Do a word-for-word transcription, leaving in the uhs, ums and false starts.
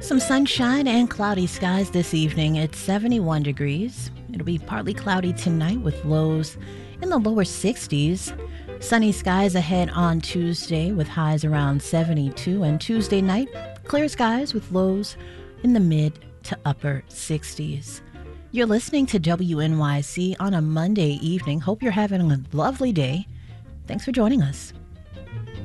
Some sunshine and cloudy skies this evening. It's seventy-one degrees. It'll be partly cloudy tonight with lows in the lower sixties. Sunny skies ahead on Tuesday with highs around seventy-two. And Tuesday night, clear skies with lows in the mid to upper sixties. You're listening to W N Y C on a Monday evening. Hope you're having a lovely day. Thanks for joining us.